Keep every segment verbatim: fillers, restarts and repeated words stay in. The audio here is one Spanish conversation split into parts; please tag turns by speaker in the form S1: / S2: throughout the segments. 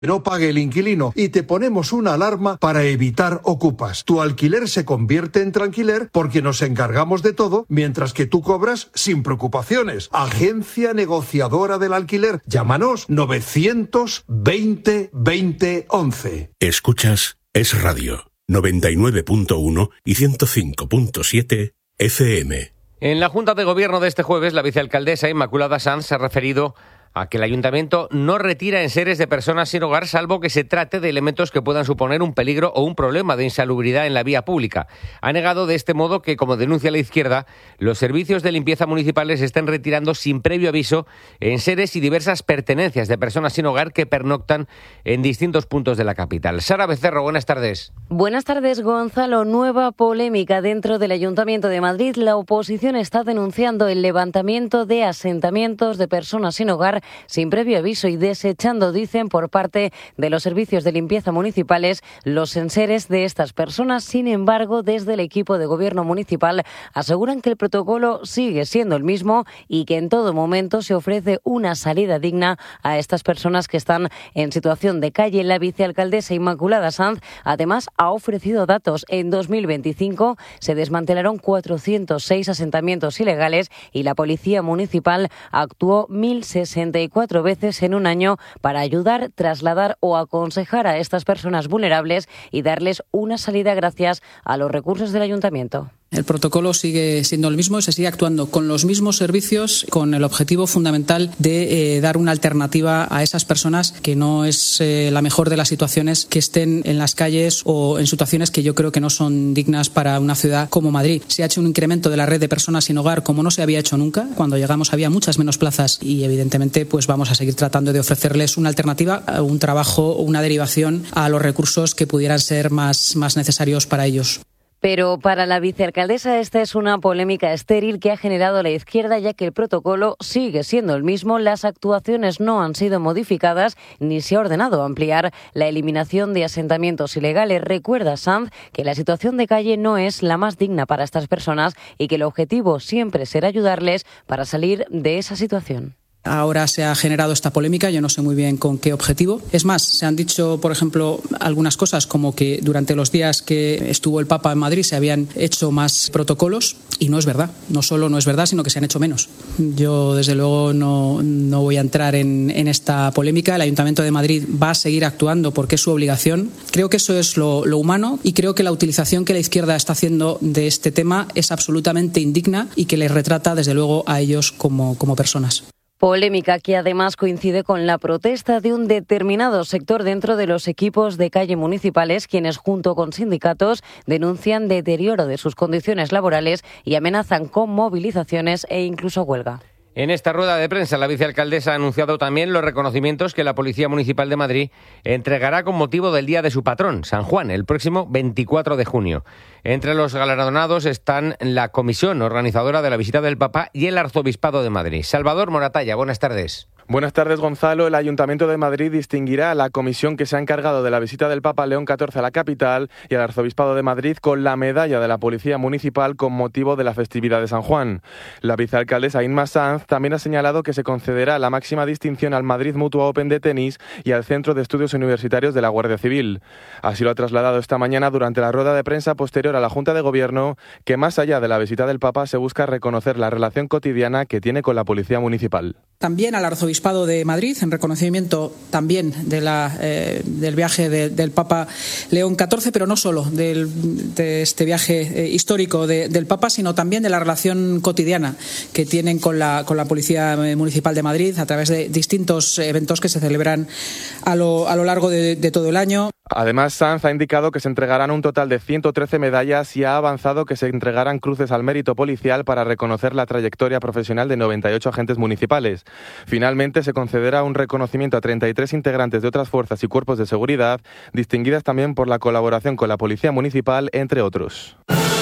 S1: no pague el inquilino y te ponemos una alarma para evitar ocupas. Tu alquiler se convierte en tranquiler porque nos encargamos de todo mientras que tú cobras sin preocupaciones. Agencia negociadora del alquiler. Llámanos novecientos veinte veinte once.
S2: Escuchas Es Radio noventa y nueve punto uno y ciento cinco punto siete F M.
S3: En la Junta de Gobierno de este jueves, la vicealcaldesa Inmaculada Sanz se ha referido a que el ayuntamiento no retira enseres de personas sin hogar salvo que se trate de elementos que puedan suponer un peligro o un problema de insalubridad en la vía pública. Ha negado de este modo que, como denuncia la izquierda, los servicios de limpieza municipales estén retirando sin previo aviso enseres y diversas pertenencias de personas sin hogar que pernoctan en distintos puntos de la capital. Sara Becerro, buenas tardes.
S4: Buenas tardes, Gonzalo. Nueva polémica dentro del Ayuntamiento de Madrid. La oposición está denunciando el levantamiento de asentamientos de personas sin hogar sin previo aviso y desechando, dicen, por parte de los servicios de limpieza municipales los enseres de estas personas. Sin embargo, desde el equipo de gobierno municipal aseguran que el protocolo sigue siendo el mismo y que en todo momento se ofrece una salida digna a estas personas que están en situación de calle. La vicealcaldesa Inmaculada Sanz además ha ofrecido datos. En dos mil veinticinco se desmantelaron cuatrocientos seis asentamientos ilegales y la policía municipal actuó mil sesenta y cuatro veces en un año para ayudar, trasladar o aconsejar a estas personas vulnerables y darles una salida gracias a los recursos del ayuntamiento.
S5: El protocolo sigue siendo el mismo y se sigue actuando con los mismos servicios, con el objetivo fundamental de eh, dar una alternativa a esas personas que no es eh, la mejor de las situaciones, que estén en las calles o en situaciones que yo creo que no son dignas para una ciudad como Madrid. Se ha hecho un incremento de la red de personas sin hogar como no se había hecho nunca. Cuando llegamos había muchas menos plazas y evidentemente pues vamos a seguir tratando de ofrecerles una alternativa, un trabajo o una derivación a los recursos que pudieran ser más, más necesarios para ellos.
S4: Pero para la vicealcaldesa esta es una polémica estéril que ha generado la izquierda, ya que el protocolo sigue siendo el mismo, las actuaciones no han sido modificadas ni se ha ordenado ampliar la eliminación de asentamientos ilegales. Recuerda Sanz que la situación de calle no es la más digna para estas personas y que el objetivo siempre será ayudarles para salir de esa situación.
S5: Ahora se ha generado esta polémica, yo no sé muy bien con qué objetivo. Es más, se han dicho, por ejemplo, algunas cosas como que durante los días que estuvo el Papa en Madrid se habían hecho más protocolos y no es verdad. No solo no es verdad, sino que se han hecho menos. Yo, desde luego, no, no voy a entrar en, en esta polémica. El Ayuntamiento de Madrid va a seguir actuando porque es su obligación. Creo que eso es lo, lo humano y creo que la utilización que la izquierda está haciendo de este tema es absolutamente indigna y que les retrata, desde luego, a ellos como, como personas.
S4: Polémica que además coincide con la protesta de un determinado sector dentro de los equipos de calle municipales, quienes junto con sindicatos denuncian deterioro de sus condiciones laborales y amenazan con movilizaciones e incluso huelga.
S3: En esta rueda de prensa, la vicealcaldesa ha anunciado también los reconocimientos que la Policía Municipal de Madrid entregará con motivo del Día de su patrón, San Juan, el próximo veinticuatro de junio. Entre los galardonados están la comisión organizadora de la visita del Papa y el Arzobispado de Madrid. Salvador Moratalla, buenas tardes.
S6: Buenas tardes, Gonzalo. El Ayuntamiento de Madrid distinguirá a la comisión que se ha encargado de la visita del Papa León catorce a la capital y al Arzobispado de Madrid con la medalla de la Policía Municipal con motivo de la festividad de San Juan. La vicealcaldesa Inma Sanz también ha señalado que se concederá la máxima distinción al Madrid Mutua Open de tenis y al Centro de Estudios Universitarios de la Guardia Civil. Así lo ha trasladado esta mañana durante la rueda de prensa posterior a la Junta de Gobierno, que más allá de la visita del Papa se busca reconocer la relación cotidiana que tiene con la Policía Municipal.
S5: También al Arzobispado de Madrid, en reconocimiento también de la, eh, del viaje de, del Papa León catorce, pero no solo del, de este viaje eh, histórico de, del Papa, sino también de la relación cotidiana que tienen con la, con la Policía Municipal de Madrid a través de distintos eventos que se celebran a lo, a lo largo de, de todo el año.
S6: Además, Sanz ha indicado que se entregarán un total de ciento trece medallas y ha avanzado que se entregarán cruces al mérito policial para reconocer la trayectoria profesional de noventa y ocho agentes municipales. Finalmente, se concederá un reconocimiento a treinta y tres integrantes de otras fuerzas y cuerpos de seguridad, distinguidas también por la colaboración con la Policía Municipal, entre otros.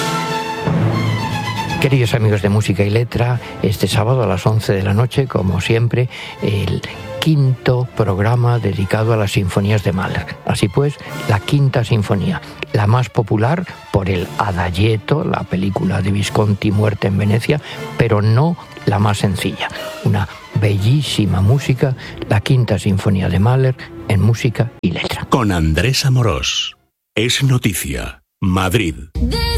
S7: Queridos amigos de Música y Letra, este sábado a las once de la noche, como siempre, el quinto programa dedicado a las sinfonías de Mahler. Así pues, la quinta sinfonía, la más popular por el Adagietto, la película de Visconti, Muerte en Venecia, pero no la más sencilla. Una bellísima música, la quinta sinfonía de Mahler, en música y letra.
S2: Con Andrés Amorós. Es noticia. Madrid.
S8: De